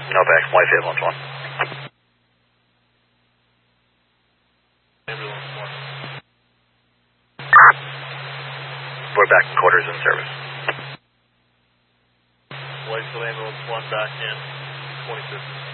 No back, Life Ambulance 1. Ambulance 1. We're back in quarters in service. Lakeville Ambulance 1 back in 2050.